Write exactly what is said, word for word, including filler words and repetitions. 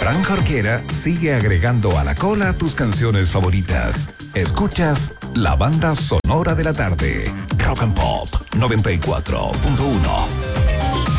Granja Orquera sigue agregando a la cola tus canciones favoritas. Escuchas la banda sonora de la tarde. Rock and Pop noventa y cuatro punto uno.